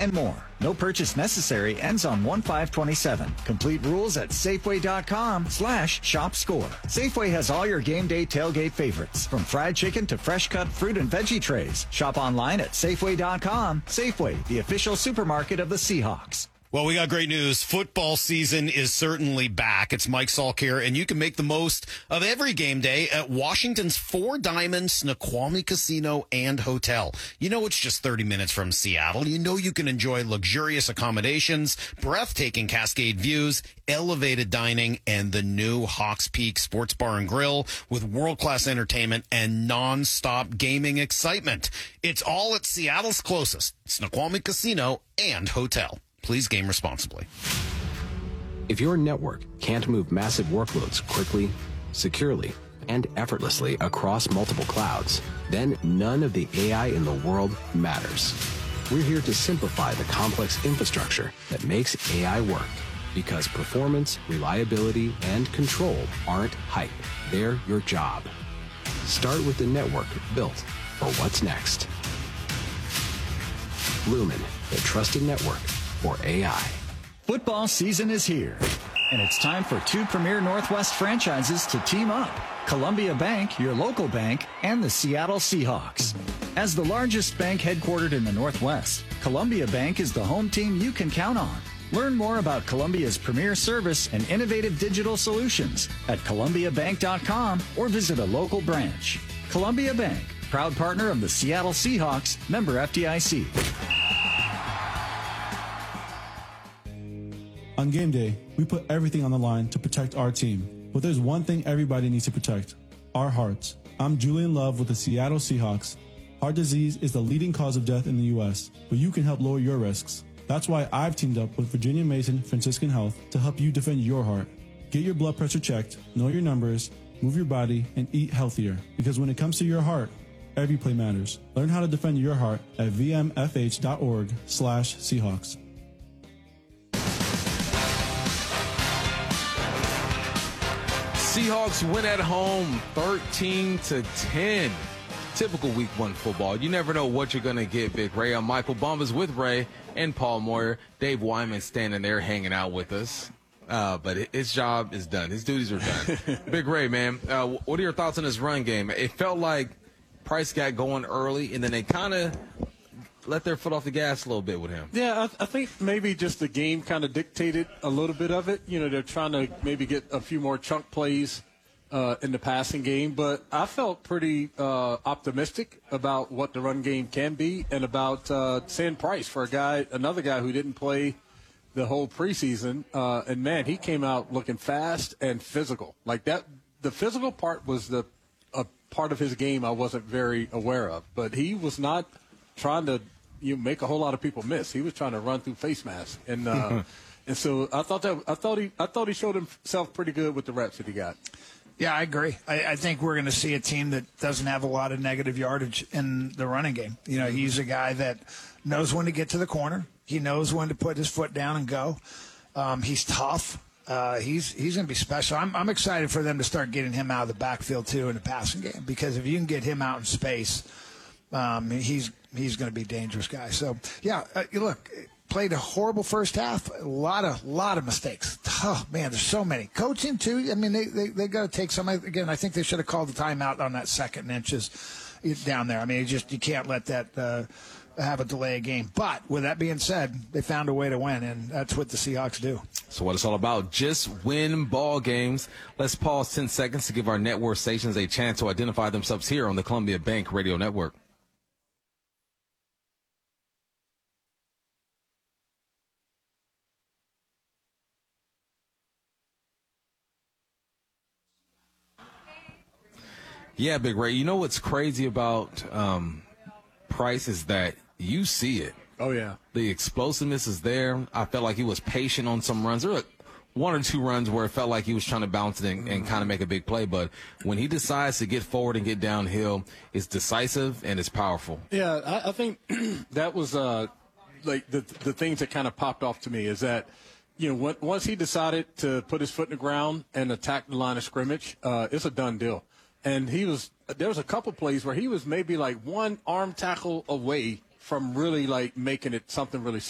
and more. No purchase necessary ends on 1/5/27. Complete rules at Safeway.com/shop score. Safeway has all your game day tailgate favorites, from fried chicken to fresh cut fruit and veggie trays. Shop online at Safeway.com. Safeway, the official supermarket of the Seahawks. Well, we got great news. Football season is certainly back. It's Mike Salk here, and you can make the most of every game day at Washington's Four Diamond Snoqualmie Casino and Hotel. You know it's just 30 minutes from Seattle. You know you can enjoy luxurious accommodations, breathtaking Cascade views, elevated dining, and the new Hawks Peak Sports Bar and Grill with world-class entertainment and non-stop gaming excitement. It's all at Seattle's closest, Snoqualmie Casino and Hotel. Please game responsibly. If your network can't move massive workloads quickly, securely, and effortlessly across multiple clouds, then none of the AI in the world matters. We're here to simplify the complex infrastructure that makes AI work, because performance, reliability, and control aren't hype. They're your job. Start with the network built for what's next. Lumen, the trusted network for AI. Football season is here, and it's time for two premier Northwest franchises to team up. Columbia Bank, your local bank, and the Seattle Seahawks. As the largest bank headquartered in the Northwest, Columbia Bank is the home team you can count on. Learn more about Columbia's premier service and innovative digital solutions at columbiabank.com or visit a local branch. Columbia Bank, proud partner of the Seattle Seahawks, member FDIC. On game day, we put everything on the line to protect our team. But there's one thing everybody needs to protect: our hearts. I'm Julian Love with the Seattle Seahawks. Heart disease is the leading cause of death in the U.S., but you can help lower your risks. That's why I've teamed up with Virginia Mason Franciscan Health to help you defend your heart. Get your blood pressure checked, know your numbers, move your body, and eat healthier. Because when it comes to your heart, every play matters. Learn how to defend your heart at vmfh.org/Seahawks. Seahawks win at home 13-10. Typical week one football. You never know what you're going to get, Big Ray. I'm Michael Bombas with Ray and Paul Moyer. Dave Wyman standing there hanging out with us. But his job is done. His duties are done. Big Ray, man, what are your thoughts on this run game? It felt like Price got going early, and then they kind of let their foot off the gas a little bit with him. Yeah, I think maybe just the game kind of dictated a little bit of it. You know, they're trying to maybe get a few more chunk plays in the passing game. But I felt pretty optimistic about what the run game can be and about Sam Price for another guy who didn't play the whole preseason. And, man, he came out looking fast and physical. Like that, the physical part was a part of his game I wasn't very aware of. But he was not trying to make a whole lot of people miss. He was trying to run through face masks, and so I thought he showed himself pretty good with the reps that he got. Yeah, I agree. I think we're going to see a team that doesn't have a lot of negative yardage in the running game. You know, he's a guy that knows when to get to the corner. He knows when to put his foot down and go. He's tough. He's going to be special. I'm excited for them to start getting him out of the backfield too in the passing game, because if you can get him out in space, he's going to be a dangerous guy. So, yeah, look, played a horrible first half, a lot of mistakes. Oh, man, there's so many. Coaching, too, I mean, they got to take some. Again, I think they should have called the timeout on that second inches down there. I mean, you can't let that have a delay a game. But with that being said, they found a way to win, and that's what the Seahawks do. So what it's all about, just win ball games. Let's pause 10 seconds to give our network stations a chance to identify themselves here on the Columbia Bank Radio Network. Yeah, Big Ray. You know what's crazy about Price is that you see it. Oh, yeah. The explosiveness is there. I felt like he was patient on some runs. There were one or two runs where it felt like he was trying to bounce it and kind of make a big play. But when he decides to get forward and get downhill, it's decisive and it's powerful. Yeah, I think that was like the things that kind of popped off to me is that, you know, once he decided to put his foot in the ground and attack the line of scrimmage, it's a done deal. And there was a couple plays where he was maybe like one arm tackle away from really like making it something really